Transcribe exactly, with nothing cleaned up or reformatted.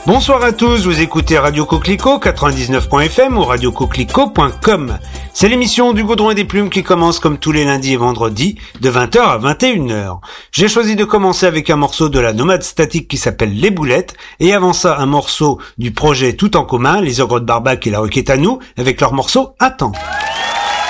Bonsoir à tous, vous écoutez Radio Coquelicot quatre-vingt-dix-neuf point f m ou radio coquelicot point com. C'est l'émission du Goudron et des Plumes qui commence comme tous les lundis et vendredis de vingt heures à vingt et une heures. J'ai choisi de commencer avec un morceau de la Nomade Statique qui s'appelle Les Boulettes et avant ça un morceau du projet Tout en commun, les Ogres de Barbac et la Requête à nous avec leur morceau Attends.